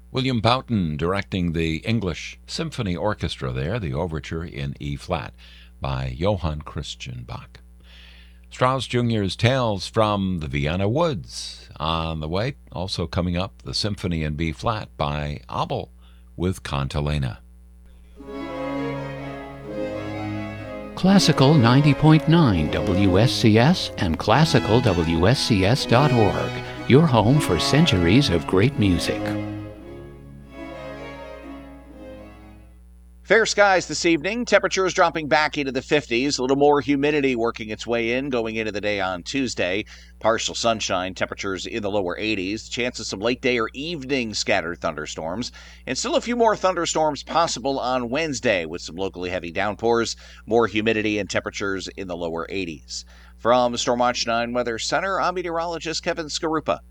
William Boughton directing the English Symphony Orchestra there, the overture in E-flat by Johann Christian Bach. Strauss Jr.'s Tales from the Vienna Woods on the way. Also coming up, the Symphony in B-flat by Abel with Cantilena. Classical 90.9 WSCS and classicalwscs.org, your home for centuries of great music. Fair skies this evening. Temperatures dropping back into the 50s. A little more humidity working its way in going into the day on Tuesday. Partial sunshine. Temperatures in the lower 80s. Chance of some late day or evening scattered thunderstorms. And still a few more thunderstorms possible on Wednesday with some locally heavy downpours. More humidity and temperatures in the lower 80s. From Stormwatch 9 Weather Center, I'm meteorologist Kevin Skarupa.